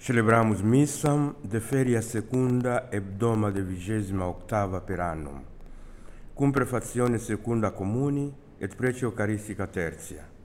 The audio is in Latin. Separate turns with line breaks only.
Celebramus missam de feria secunda hebdoma de 28ª per annum, cum prefazione secunda comuni et prece eucaristica tertia.